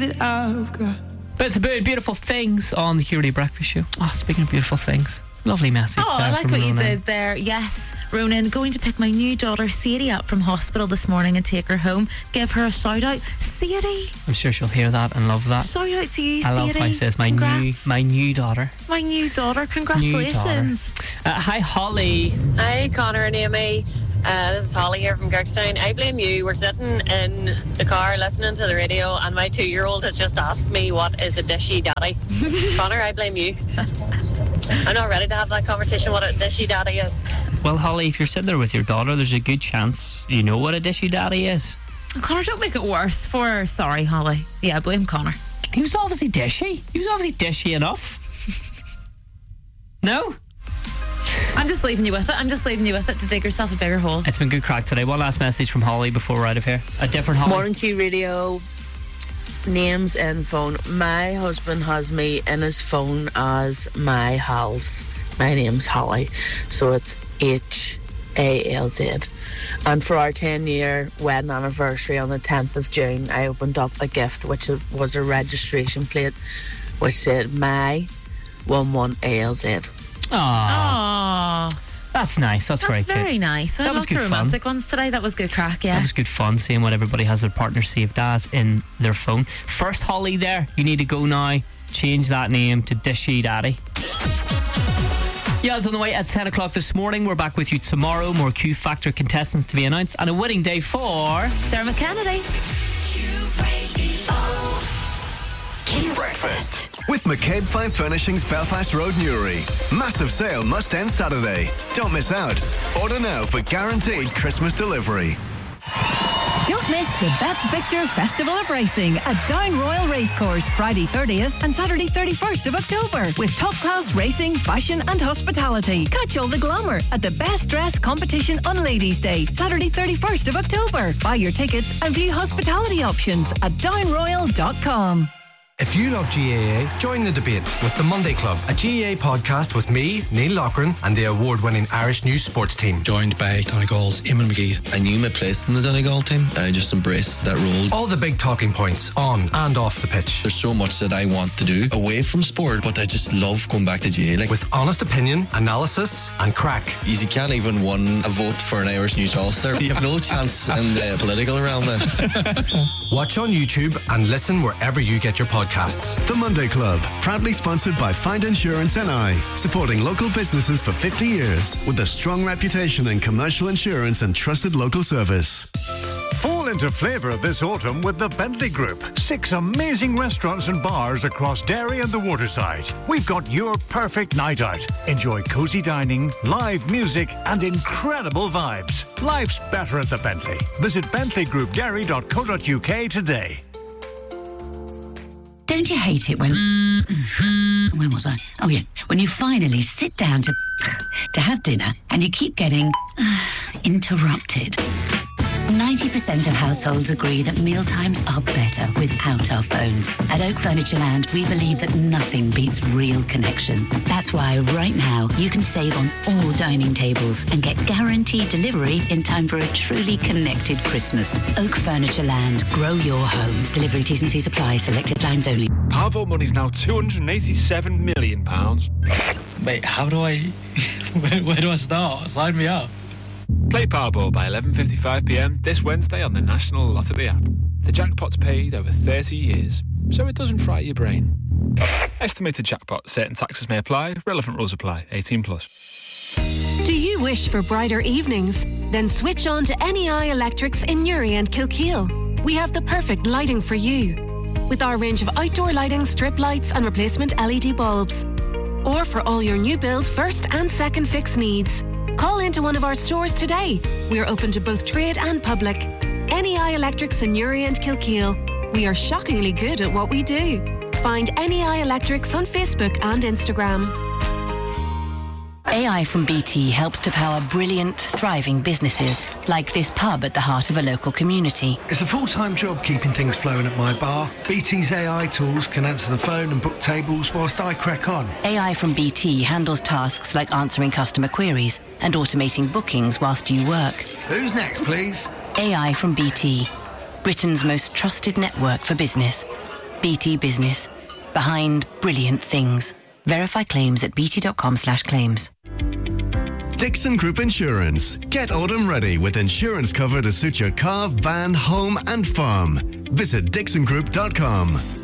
that I've got. But it's about beautiful things on the Curity Breakfast Show. Oh, speaking of beautiful things, lovely message. Oh, I like what you did there. Yes, Ronan, going to pick my new daughter Sadie up from hospital this morning and take her home. Give her a shout out, Sadie. I'm sure she'll hear that and love that. Shout out to you, I Sadie. love how he says my new daughter. My new daughter. Congratulations. Hi, Holly. Hi, Connor and Amy. This is Holly here from Kirkstown. I blame you. We're sitting in the car listening to the radio and my 2-year-old has just asked me what is a dishy daddy. Connor, I blame you. I'm not ready to have that conversation what a dishy daddy is. Well, Holly, if you're sitting there with your daughter, there's a good chance you know what a dishy daddy is. Connor, don't make it worse for her. Sorry, Holly. Yeah, blame Connor. He was obviously dishy. He was obviously dishy enough. No? I'm just leaving you with it to dig yourself a bigger hole. It's been good crack today. One last message from Holly before we're out of here. A different Holly. Morning Q Radio. Names in phone. My husband has me in his phone as my Hals. My name's Holly. So it's HALZ. And for our 10-year wedding anniversary on the 10th of June, I opened up a gift which was a registration plate which said my 11ALZ. Aww. That's nice. That's very good. That's very nice. Well, That was lots good of romantic ones today. That was good crack, yeah. That was good fun seeing what everybody has their partner saved as in their phone. First, Holly, there, you need to go now. Change that name to Dishy Daddy. Yeah, it's on the way at 10 o'clock this morning. We're back with you tomorrow. More Q Factor contestants to be announced and a winning day for Dermot Kennedy. Q Breakfast with McCabe Fine Furnishings, Belfast Road, Newry. Massive sale must end Saturday. Don't miss out. Order now for guaranteed Christmas delivery. Don't miss the Bet Victor Festival of Racing at Down Royal Racecourse, Friday 30th and Saturday 31st of October, with top-class racing, fashion and hospitality. Catch all the glamour at the Best Dress Competition on Ladies' Day, Saturday 31st of October. Buy your tickets and view hospitality options at downroyal.com. If you love GAA, join the debate with The Monday Club, a GAA podcast with me, Neil Loughran, and the award-winning Irish News Sports team. Joined by Donegal's Eamon McGee. I knew my place in the Donegal team. I just embraced that role. All the big talking points, on and off the pitch. There's so much that I want to do away from sport, but I just love going back to GAA. With honest opinion, analysis, and crack. You can't even win a vote for an Irish News All-Star. You have no chance in the political realm then. Watch on YouTube and listen wherever you get your podcasts. The Monday Club, proudly sponsored by Find Insurance NI, supporting local businesses for 50 years with a strong reputation in commercial insurance and trusted local service. Fall into flavour this autumn with the Bentley Group. 6 amazing restaurants and bars across Derry and the Waterside. We've got your perfect night out. Enjoy cosy dining, live music and incredible vibes. Life's better at the Bentley. Visit bentleygroupderry.co.uk today. Don't you hate it when... Where was I? Oh, yeah. When you finally sit down to have dinner and you keep getting interrupted. 90% of households agree that mealtimes are better without our phones. At Oak Furniture Land, we believe that nothing beats real connection. That's why right now you can save on all dining tables and get guaranteed delivery in time for a truly connected Christmas. Oak Furniture Land. Grow your home. Delivery T's and C's apply. Selected lines only. Powervote money's now £287 million. Wait, how do I... where do I start? Sign me up. Play Powerball by 11:55pm this Wednesday on the National Lottery app. The jackpot's paid over 30 years, so it doesn't fry your brain. Estimated jackpot. Certain taxes may apply. Relevant rules apply. 18+. Do you wish for brighter evenings? Then switch on to NEI Electrics in Newry and Kilkeel. We have the perfect lighting for you, with our range of outdoor lighting, strip lights and replacement LED bulbs. Or for all your new build first and second fix needs. Call into one of our stores today. We are open to both trade and public. NEI Electrics in Newry and Kilkeel. We are shockingly good at what we do. Find NEI Electrics on Facebook and Instagram. AI from BT helps to power brilliant, thriving businesses, like this pub at the heart of a local community. It's a full-time job keeping things flowing at my bar. BT's AI tools can answer the phone and book tables whilst I crack on. AI from BT handles tasks like answering customer queries and automating bookings whilst you work. Who's next, please? AI from BT, Britain's most trusted network for business. BT Business. Behind brilliant things. Verify claims at bt.com/claims. Dixon Group Insurance. Get autumn ready with insurance cover to suit your car, van, home and farm. Visit dixongroup.com.